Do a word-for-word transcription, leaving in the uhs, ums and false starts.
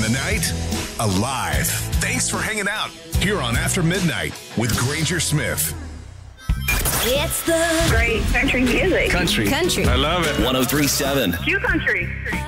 the night alive. Thanks for hanging out here on After Midnight with Granger Smith. It's the Great country music. Country. Country. I love it. one oh three point seven. Q Country.